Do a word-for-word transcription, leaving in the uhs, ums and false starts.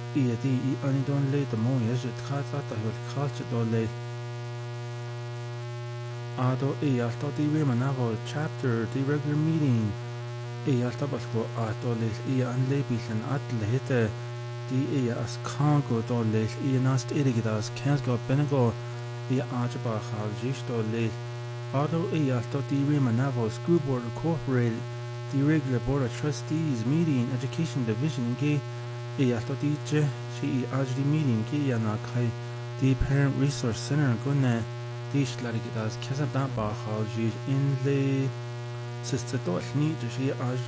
ia di I ani don le the mo yes it khata ta hol khalch do le ado e alto di we manavo chapter the regular meeting e alto basko ato le I an le bilen atle hete di e as kango do le I nast irigidas kensgo benego I ajaba khal jish do le ado e alto di we manavo school board incorporated the regular board of trustees meeting education division ge e alto di je she ajdi meeting ge yana kai the parent resource center gunne di shlarigidas kesa da ba khal jish in le sister do ni je she aj